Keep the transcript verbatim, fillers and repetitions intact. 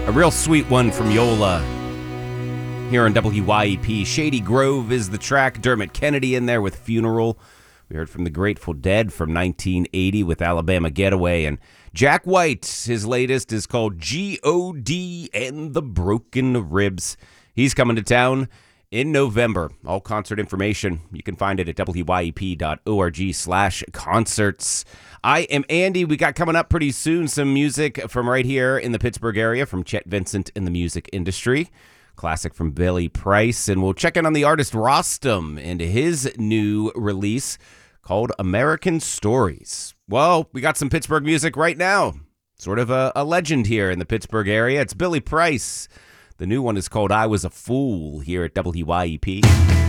A real sweet one from Yola here on W Y E P. Shady Grove is the track. Dermot Kennedy in there with Funeral. We heard from the Grateful Dead from nineteen eighty with Alabama Getaway. And Jack White, his latest is called G O D and the Broken Ribs. He's coming to town in November. All concert information, you can find it at W Y E P dot org slash concerts. I am Andy. We got coming up pretty soon some music from right here in the Pittsburgh area from Chet Vincent in the music industry. Classic from Billy Price. And we'll check in on the artist Rostam and his new release called American Stories. Well, we got some Pittsburgh music right now. Sort of a, a legend here in the Pittsburgh area. It's Billy Price. The new one is called I Was a Fool here at W Y E P.